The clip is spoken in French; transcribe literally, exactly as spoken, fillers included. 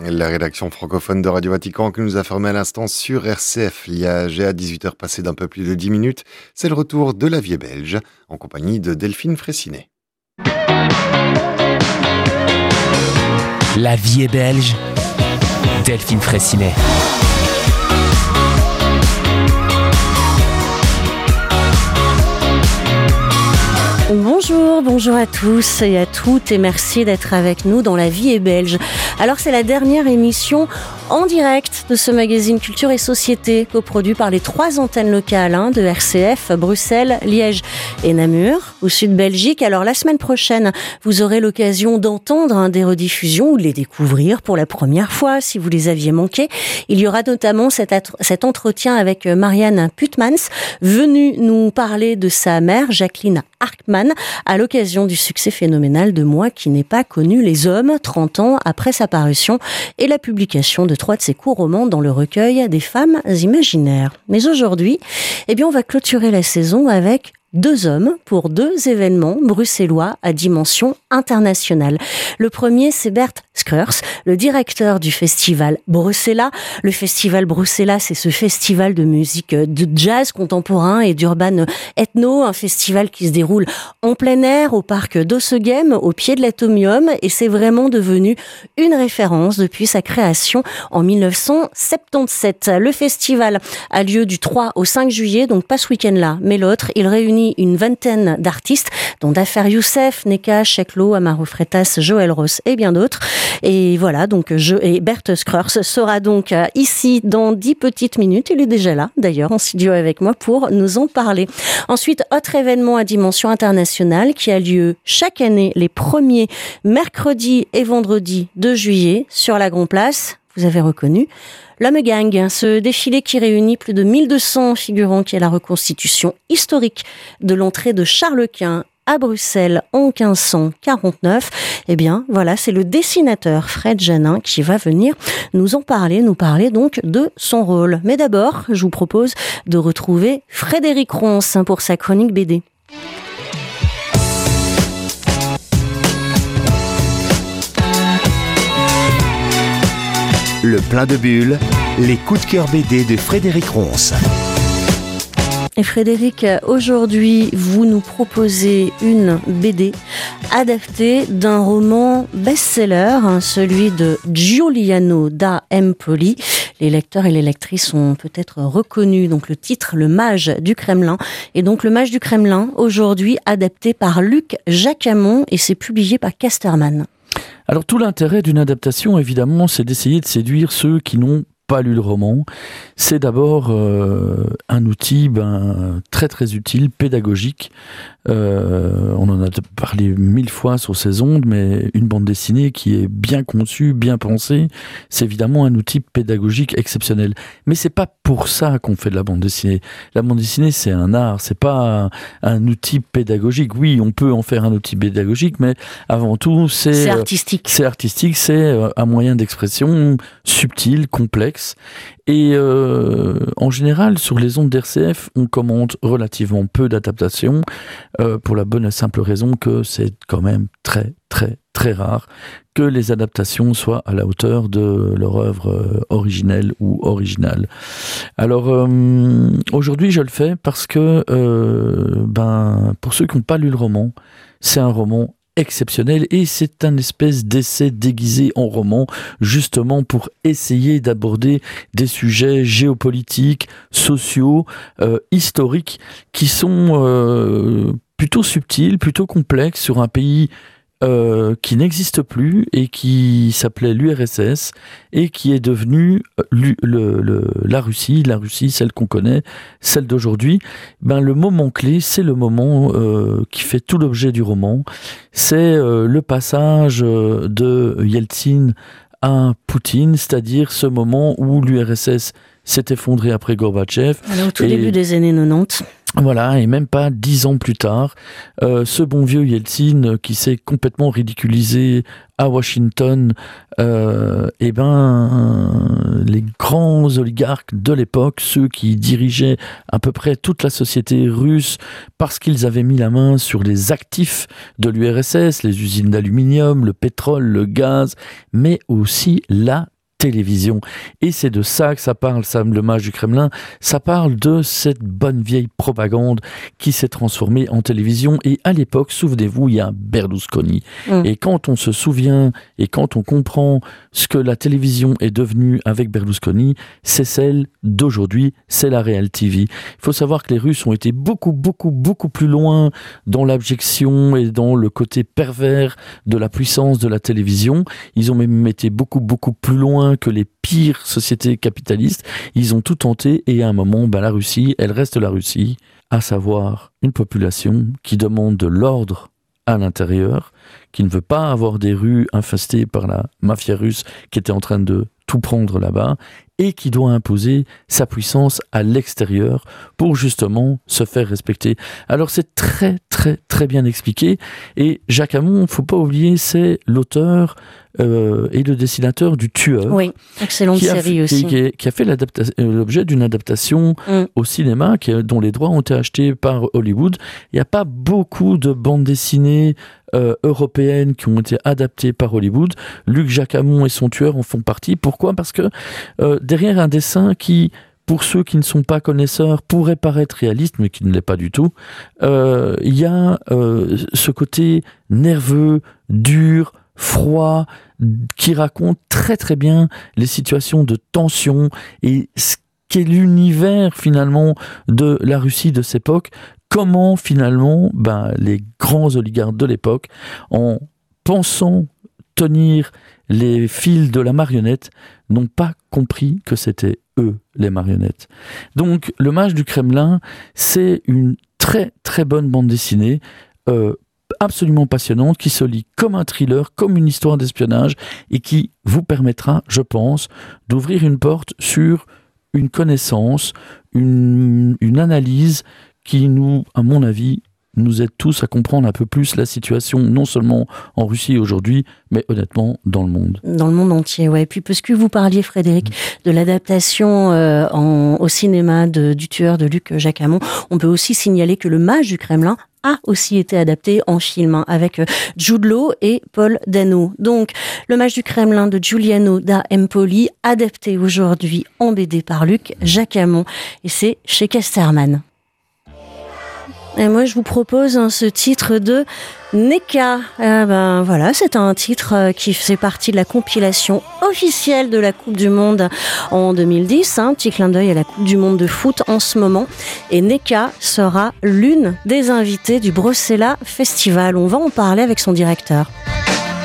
La rédaction francophone de Radio Vatican que nous a formé à l'instant sur R C F Liège. Et à dix-huit heures passées d'un peu plus de dix minutes, c'est le retour de La Vie est belge en compagnie de Delphine Fraissinet. La Vie est belge, Delphine Fraissinet. Bonjour, bonjour à tous et à toutes et merci d'être avec nous dans La Vie est belge. Alors c'est la dernière émission en direct de ce magazine Culture et Société coproduit par les trois antennes locales hein, de R C F, Bruxelles, Liège et Namur, au sud Belgique. Alors la semaine prochaine, vous aurez l'occasion d'entendre hein, des rediffusions ou de les découvrir pour la première fois si vous les aviez manqués. Il y aura notamment cet, at- cet entretien avec Marianne Putmans, venue nous parler de sa mère, Jacqueline Hartmann, à l'occasion du succès phénoménal de Moi qui n'ai pas connu les hommes, trente ans après sa parution et la publication de trois de ses courts romans dans le recueil des femmes imaginaires. Mais aujourd'hui, eh bien, on va clôturer la saison avec deux hommes pour deux événements bruxellois à dimension internationale. Le premier, c'est Bert Skurs, le directeur du festival Bruxella. Le festival Bruxella, c'est ce festival de musique de jazz contemporain et d'urban ethno, un festival qui se déroule en plein air au parc d'Ossegem, au pied de l'Atomium, et c'est vraiment devenu une référence depuis sa création en dix-neuf cent soixante-dix-sept. Le festival a lieu du trois au cinq juillet, donc pas ce week-end-là, mais l'autre. Il réunit une vingtaine d'artistes, dont Dafer Youssef, Neka, Sheklo, Amaro Freitas, Joël Ross et bien d'autres. Et voilà, donc je et Bert Skurs sera donc ici dans dix petites minutes. Il est déjà là, d'ailleurs, en studio avec moi pour nous en parler. Ensuite, autre événement à dimension internationale qui a lieu chaque année les premiers mercredis et vendredis de juillet sur la Grand Place. Vous avez reconnu l'Homme Gang, ce défilé qui réunit plus de mille deux cents figurants qui est la reconstitution historique de l'entrée de Charles Quint à Bruxelles en quinze cent quarante-neuf. Eh bien, voilà, c'est le dessinateur Fred Janin qui va venir nous en parler, nous parler donc de son rôle. Mais d'abord, je vous propose de retrouver Frédéric Ronce pour sa chronique B D. Le plein de bulles, les coups de cœur B D de Frédéric Ronce. Et Frédéric, aujourd'hui, vous nous proposez une B D adaptée d'un roman best-seller, hein, celui de Giuliano da Empoli. Les lecteurs et les lectrices ont peut-être reconnu donc le titre, Le Mage du Kremlin. Et donc Le Mage du Kremlin, aujourd'hui adapté par Luc Jacamon et c'est publié par Casterman. Alors tout l'intérêt d'une adaptation, évidemment, c'est d'essayer de séduire ceux qui n'ont pas lu le roman. C'est d'abord euh, un outil ben, très très utile, pédagogique. Euh, on en a parlé mille fois sur ces ondes, mais une bande dessinée qui est bien conçue, bien pensée, c'est évidemment un outil pédagogique exceptionnel. Mais c'est pas pour ça qu'on fait de la bande dessinée. La bande dessinée, c'est un art, c'est pas un, un outil pédagogique. Oui, on peut en faire un outil pédagogique, mais avant tout, c'est... C'est artistique. Euh, c'est artistique, c'est euh, un moyen d'expression subtil, complexe. Et euh, en général, sur les ondes d'R C F, on commente relativement peu d'adaptations euh, pour la bonne et simple raison que c'est quand même très, très, très rare que les adaptations soient à la hauteur de leur œuvre euh, originelle ou originale. Alors, euh, aujourd'hui, je le fais parce que, euh, ben, pour ceux qui n'ont pas lu le roman, c'est un roman exceptionnel et c'est un espèce d'essai déguisé en roman justement pour essayer d'aborder des sujets géopolitiques, sociaux, euh, historiques qui sont euh, plutôt subtils, plutôt complexes sur un pays Euh, qui n'existe plus et qui s'appelait l'U R S S et qui est devenu le, le, le, la Russie, la Russie, celle qu'on connaît, celle d'aujourd'hui. Ben, le moment clé, c'est le moment euh, qui fait tout l'objet du roman. C'est euh, le passage de Yeltsin à Poutine, c'est-à-dire ce moment où l'U R S S s'est effondré après Gorbatchev. Alors, au tout et... début des années quatre-vingt-dix. Voilà, et même pas dix ans plus tard, euh, ce bon vieux Yeltsin euh, qui s'est complètement ridiculisé à Washington, euh, eh ben, euh, les grands oligarques de l'époque, ceux qui dirigeaient à peu près toute la société russe, parce qu'ils avaient mis la main sur les actifs de l'U R S S, les usines d'aluminium, le pétrole, le gaz, mais aussi la télévision. Et c'est de ça que ça parle, ça, le mage du Kremlin. Ça parle de cette bonne vieille propagande qui s'est transformée en télévision. Et à l'époque, souvenez-vous, il y a Berlusconi. Mmh. Et quand on se souvient et quand on comprend ce que la télévision est devenue avec Berlusconi, c'est celle d'aujourd'hui, c'est la Real T V. Il faut savoir que les Russes ont été beaucoup, beaucoup, beaucoup plus loin dans l'abjection et dans le côté pervers de la puissance de la télévision. Ils ont même été beaucoup, beaucoup plus loin que les pires sociétés capitalistes. Ils ont tout tenté et à un moment, ben, la Russie, elle reste la Russie, à savoir une population qui demande de l'ordre à l'intérieur, qui ne veut pas avoir des rues infestées par la mafia russe qui était en train de tout prendre là-bas et qui doit imposer sa puissance à l'extérieur pour justement se faire respecter. Alors c'est très très très bien expliqué et Jacques Hamon, il ne faut pas oublier, c'est l'auteur euh, et le dessinateur du Tueur. Oui, excellente série fait, aussi. Qui, qui, qui a fait l'objet d'une adaptation mm. au cinéma qui, dont les droits ont été achetés par Hollywood. Il n'y a pas beaucoup de bandes dessinées Euh, européennes qui ont été adaptées par Hollywood. Luc Jacamon et son Tueur en font partie. Pourquoi ? Parce que euh, derrière un dessin qui, pour ceux qui ne sont pas connaisseurs, pourrait paraître réaliste, mais qui ne l'est pas du tout, euh, il y a euh, ce côté nerveux, dur, froid, qui raconte très très bien les situations de tension et ce qu'est l'univers finalement de la Russie de cette époque. Comment finalement ben, les grands oligarques de l'époque, en pensant tenir les fils de la marionnette, n'ont pas compris que c'était eux les marionnettes. Donc le Mage du Kremlin, c'est une très très bonne bande dessinée, euh, absolument passionnante, qui se lit comme un thriller, comme une histoire d'espionnage, et qui vous permettra, je pense, d'ouvrir une porte sur une connaissance, une, une analyse qui nous, à mon avis, nous aide tous à comprendre un peu plus la situation, non seulement en Russie aujourd'hui, mais honnêtement dans le monde. Dans le monde entier, ouais. Et puis, parce que vous parliez, Frédéric, mmh. de l'adaptation euh, en, au cinéma de, du Tueur de Luc Jacamon, on peut aussi signaler que le Mage du Kremlin a aussi été adapté en film, hein, avec Jude Law et Paul Dano. Donc, le Mage du Kremlin de Giuliano da Empoli, adapté aujourd'hui en B D par Luc Jacamon. Et c'est chez Casterman. Et moi, je vous propose hein, ce titre de Neka. Ah ben voilà, c'est un titre qui faisait partie de la compilation officielle de la Coupe du Monde en deux mille dix. Un hein, petit clin d'œil à la Coupe du Monde de foot en ce moment. Et Neka sera l'une des invitées du Bruxelles Festival. On va en parler avec son directeur.